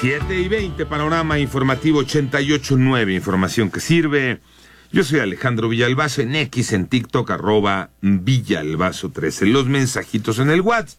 7:20, panorama informativo 88.9, información que sirve. Yo soy Alejandro Villalbazo, en X, en TikTok, @Villalbazo13. Los mensajitos en el WhatsApp,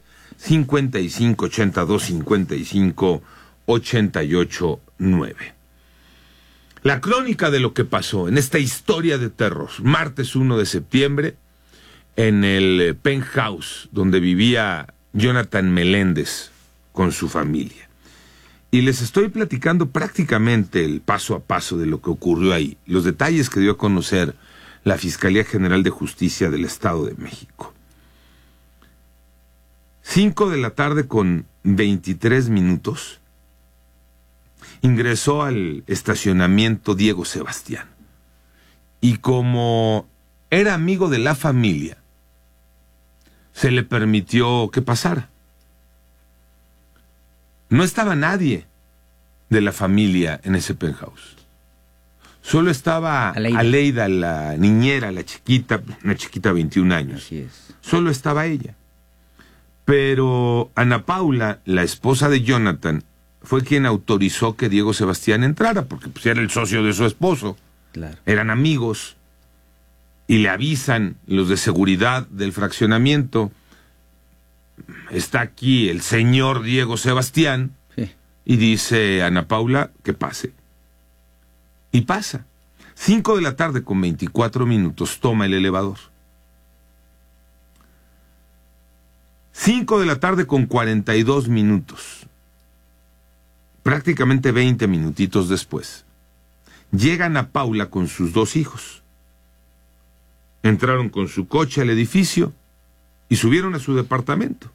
5582558889. La crónica de lo que pasó en esta historia de terror, martes 1 de septiembre, en el penthouse donde vivía Jonathan Meléndez con su familia. Y les estoy platicando prácticamente el paso a paso de lo que ocurrió ahí, los detalles que dio a conocer la Fiscalía General de Justicia del Estado de México. 5:23 ingresó al estacionamiento Diego Sebastián. Y como era amigo de la familia, se le permitió que pasara. No estaba nadie de la familia en ese penthouse. Solo estaba Aleida, la niñera, la chiquita, una chiquita de 21 años. Así es. Solo estaba ella. Pero Ana Paula, la esposa de Jonathan, fue quien autorizó que Diego Sebastián entrara, porque pues era el socio de su esposo. Claro. Eran amigos. Y le avisan los de seguridad del fraccionamiento: está aquí el señor Diego Sebastián. Sí. Y dice Ana Paula que pase. Y pasa. 5:24 toma el elevador. 5:42, prácticamente 20 minutitos después, llega Ana Paula con sus dos hijos. Entraron con su coche al edificio y subieron a su departamento.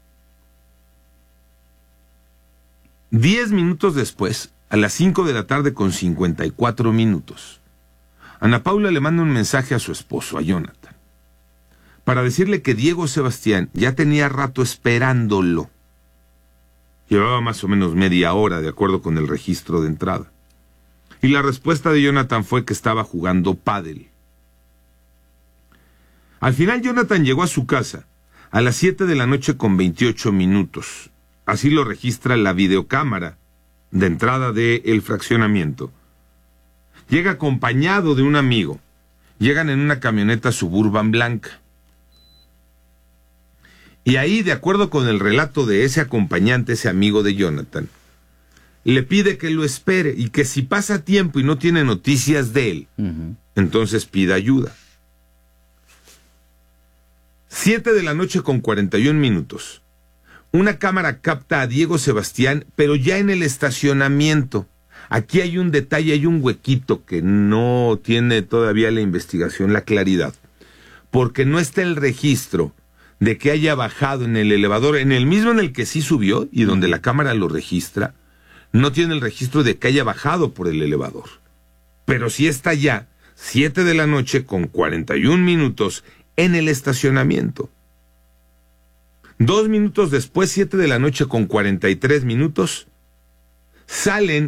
10 minutos después, a las 5:54, Ana Paula le manda un mensaje a su esposo, a Jonathan, para decirle que Diego Sebastián ya tenía rato esperándolo. Llevaba más o menos media hora, de acuerdo con el registro de entrada. Y la respuesta de Jonathan fue que estaba jugando pádel. Al final Jonathan llegó a su casa a las 7:28. Así lo registra la videocámara de entrada del fraccionamiento. Llega acompañado de un amigo. Llegan en una camioneta Suburban blanca. Y ahí, de acuerdo con el relato de ese acompañante, ese amigo de Jonathan, le pide que lo espere y que si pasa tiempo y no tiene noticias de él, entonces pida ayuda. 7:41. Una cámara capta a Diego Sebastián, pero ya en el estacionamiento. Aquí hay un detalle, hay un huequito que no tiene todavía la investigación la claridad, porque no está el registro de que haya bajado en el elevador, en el mismo en el que sí subió y donde la cámara lo registra. No tiene el registro de que haya bajado por el elevador, pero sí está ya 7:41 en el estacionamiento. 2 minutos después, 7:43, salen